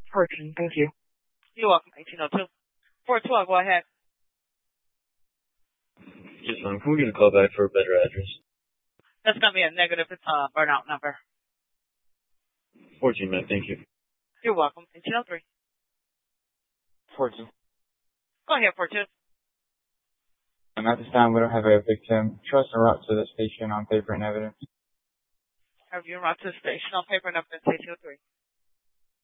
14, thank you. You're welcome. 1802. 412, go ahead. Yes, ma'am. Can we get a call back for a better address? That's going to be a negative burnout number. 14, ma'am. Thank you. You're welcome. 1803. 42. Go ahead, 42. And at this time, we don't have a victim. Trust and route to the station on paper and evidence. Have you route to the station on paper and evidence? 1803.